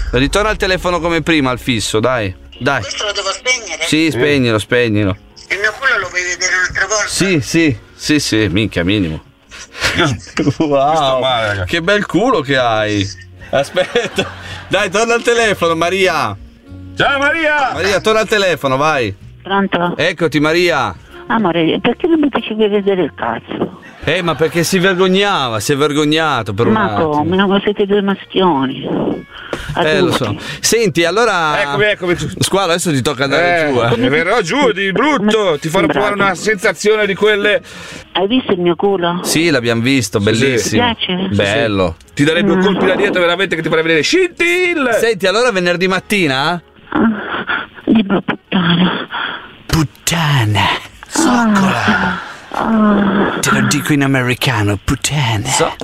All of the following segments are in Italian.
Ritorna al telefono come prima, al fisso, dai. Questo lo devo spegnere? Sì, spegnilo. Il mio culo lo vuoi vedere un'altra volta? Sì, minchia, minimo. Wow, male, che bel culo che hai. Aspetta, dai, torna al telefono, Maria. Ciao Maria! Maria, torna al telefono, vai. Pronto? Eccoti, Maria. Amore, perché non mi facevi vedere il cazzo? Ma perché si è vergognato per un attimo. Ma come? Ma siete due maschioni. Lo so. Senti, allora. Eccomi. Squalo, adesso ti tocca andare giù. Verrò giù di brutto, ti farò provare una sensazione di quelle. Hai visto il mio culo? Sì, l'abbiamo visto, bellissimo. Ti piace? Bello. Ti darei 2 colpi da dietro veramente che ti farei vedere scintille. Senti, allora venerdì mattina? Dimmi puttana. Zoccola. Te lo dico in americano, puttana.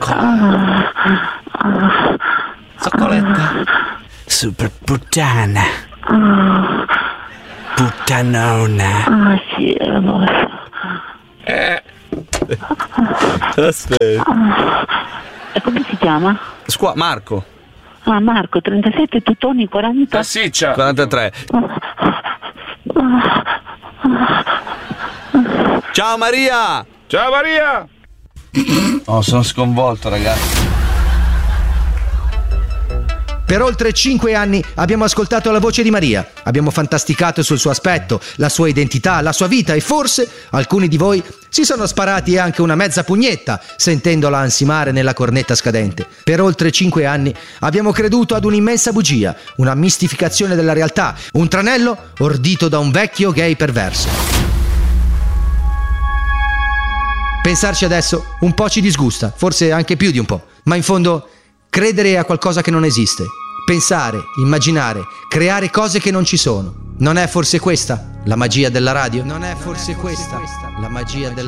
Zoccoletta. Super puttana. Puttanona. Sì, lo so. Aspetta. E come si chiama? Marco. Marco, 37, Tutoni, 40. Massiccia. 43. Ciao Maria! Ciao Maria! Oh, sono sconvolto, ragazzi. Per oltre 5 anni abbiamo ascoltato la voce di Maria, abbiamo fantasticato sul suo aspetto, la sua identità, la sua vita e forse alcuni di voi si sono sparati anche una mezza pugnetta sentendola ansimare nella cornetta scadente. Per oltre 5 anni abbiamo creduto ad un'immensa bugia, una mistificazione della realtà, un tranello ordito da un vecchio gay perverso. Pensarci adesso un po' ci disgusta, forse anche più di un po', ma in fondo credere a qualcosa che non esiste, pensare, immaginare, creare cose che non ci sono. Non è forse questa la magia della radio? Non è forse questa la magia della